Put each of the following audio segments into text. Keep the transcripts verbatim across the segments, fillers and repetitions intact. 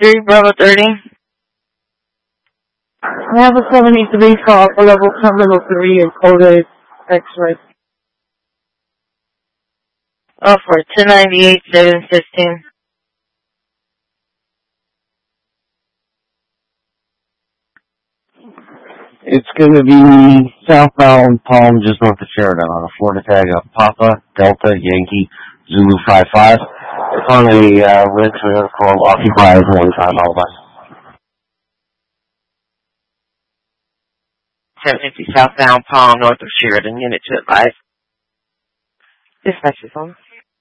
three, Bravo thirty. I have a seventy-three call for level terminal three and coded X-ray. Oh, for ten ninety-eight, seven fifteen. It's going to be southbound Palm, just north of Sheridan, on a Florida tag of Papa, Delta, Yankee, Zulu five five. It's on a uh, red Toyota Corolla occupied one time alibi. ten fifty southbound Palm, north of Sheridan, unit to advise. Dispatch is on.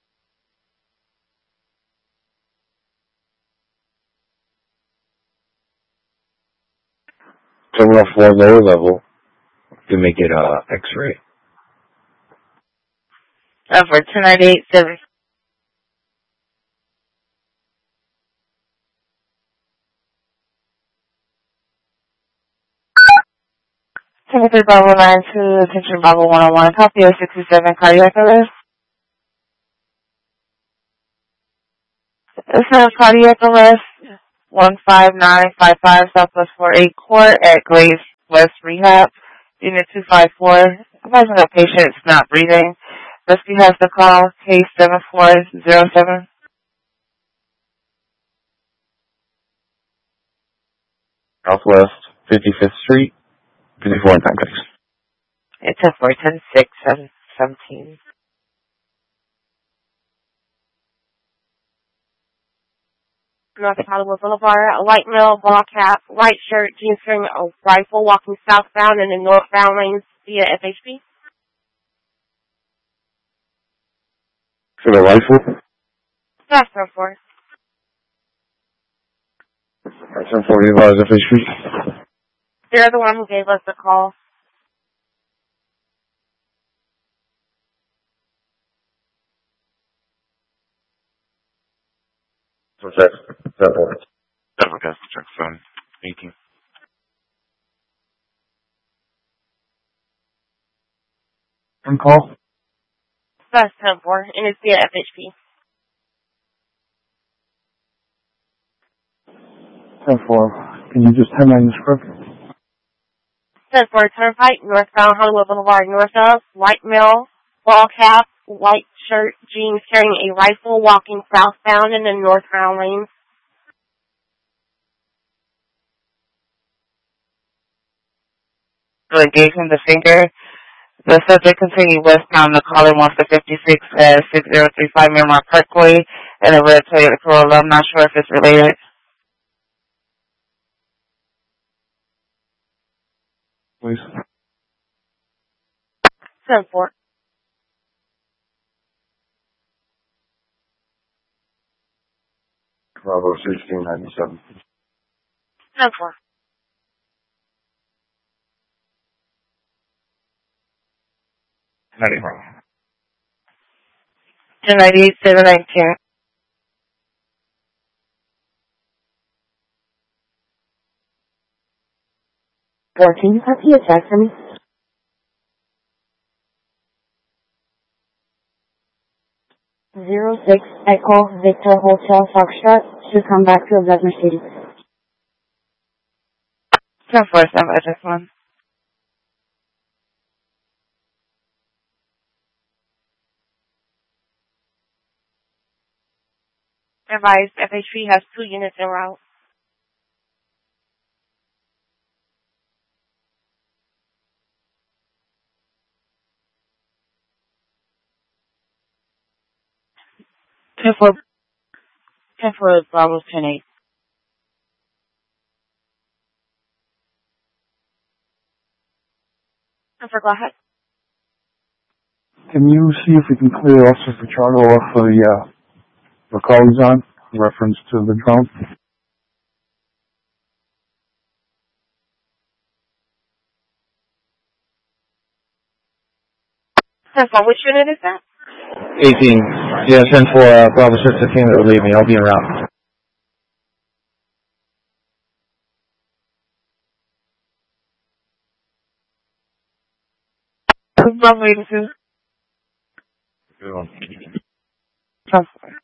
Terminal four, lower level, to make it uh, X-ray. Oh, for ten ninety-eight, seven. twenty-three Bravo nine two, attention Bravo one oh one, copy of sixty-seven cardiac arrest. This is cardiac arrest, one five nine five five Southwest four eight Court at Glaze West Rehab, unit two five four. Imagine the patient is not breathing. Rescue has the call, case seven four zero seven. Southwest fifty-fifth Street, fifty-four in context. It's ten four, ten six, seven seventeen. North Hollywood Boulevard, a white male, ball cap, white shirt, jeans carrying a rifle, walking southbound and in northbound lanes via F H P. For the rifle? That's ten four. ten forty advised F H P. They're the one who gave us the call. What's that? That one. Denver Gas check phone eighteen. On call? That's ten four, and it's via F H P. ten four. Can you just headline the script? ten four, Turnpike, northbound Hollywood Boulevard, north of, white male, ball cap, white shirt, jeans carrying a rifle, walking southbound and in northbound lanes. To engage in the finger, the subject continued westbound. The caller wants the fifty-six at six zero three five Miramar Parkway and a red Toyota Corolla. I'm not sure if it's related. Please. ten four. Bravo sixteen ninety-seven. ten four. ninety-four. ten ninety-eight, seven nineteen. Or can you copy a text for me? Zero six Echo Victor Hotel Foxtrot should come back to a Black Mercedes. ten four, seven, address one. Advised, F H P has two units en route. ten four, ten four, Bravo ten eight. ten four, go ahead. Can you see if we can clear Officer Pichardo off of the, uh, the call he's on, in reference to the drone? ten four, which unit is that? eighteen. Yeah, ten four, uh, Bravo six fifteen that will leave me. I'll be around. Bravo eighty-two. Good one. ten four.